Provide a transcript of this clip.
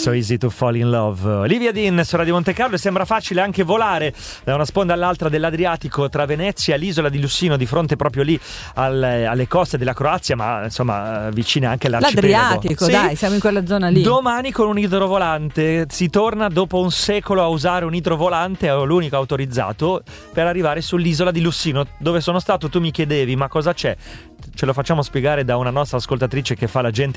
So Easy to Fall in Love. Olivia Dean su Radio Monte Carlo. Sembra facile anche volare da una sponda all'altra dell'Adriatico, tra Venezia e l'isola di Lussino, di fronte proprio lì alle coste della Croazia, ma insomma vicina anche all'arcipelago. L'Adriatico, sì. Dai, siamo in quella zona lì. Domani con un idrovolante si torna dopo un secolo a usare un idrovolante, è l'unico autorizzato per arrivare sull'isola di Lussino, dove sono stato. Tu mi chiedevi ma cosa c'è? Ce lo facciamo spiegare da una nostra ascoltatrice che fa la gente